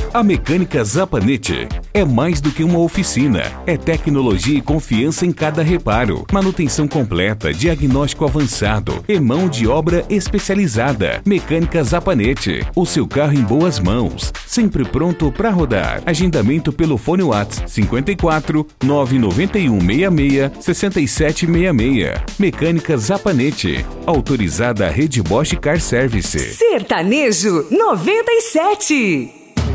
A Mecânica Zapanete é mais do que uma oficina. É tecnologia e confiança em cada reparo. Manutenção completa, diagnóstico avançado e mão de obra especializada. Mecânica Zapanete. O seu carro em boas mãos. Sempre pronto para rodar. Agendamento pelo fone WhatsApp 54 991 66 6766. Mecânica Zapanete. Autorizada a Rede Bosch Car Service. Sertanejo 97.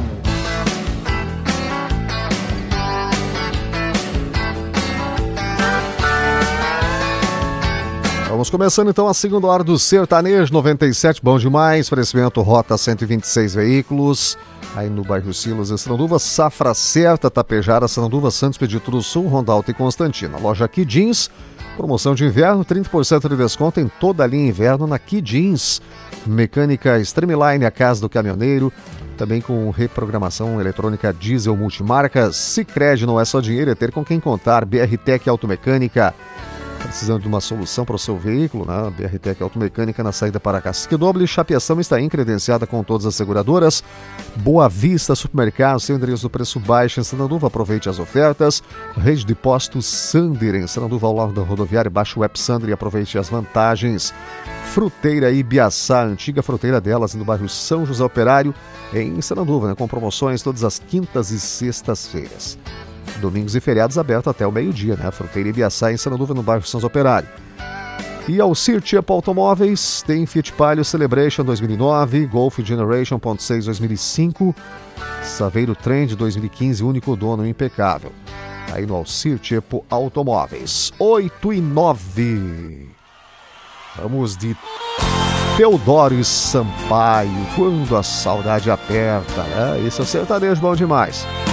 Vamos começando então a segunda hora do Sertanejo 97, bom demais, oferecimento Rota 126 veículos, aí no bairro Silas, Estranduva, Safra Certa, Tapejara, Estranduva, Santos, Pedito do Sul, Rondalto e Constantina. Loja Key Jeans, promoção de inverno, 30% de desconto em toda a linha inverno na Key Jeans. Mecânica Streamline, a casa do caminhoneiro, também com reprogramação eletrônica diesel multimarcas. Sicredi, não é só dinheiro, é ter com quem contar. BR-Tech Automecânica. Precisando de uma solução para o seu veículo, né? BR-Tech Automecânica na saída para Cacique Doble. Chapeação está em credenciada com todas as seguradoras. Boa Vista Supermercado, seu endereço do preço baixo em Sananduva. Aproveite as ofertas. Rede de postos Sander em Sananduva, ao lado da rodoviária. Baixe o Web Sander e aproveite as vantagens. Fruteira Ibiaçá, antiga fruteira delas no bairro São José Operário, em Sananduva, né? Com promoções todas as quintas e sextas-feiras. Domingos e feriados aberto até o meio-dia, né? Fruteira Ibiaçá em Sananduva, no bairro São José Operário. E ao Sirtiep Automóveis, tem Fiat Palio Celebration 2009, Golf Generation 1.6 2005, Saveiro Trend 2015, único dono impecável. Aí no Sirtiep Automóveis, 8 e 9. Vamos de Teodoro e Sampaio, quando a saudade aperta, né? Esse é o sertanejo bom demais.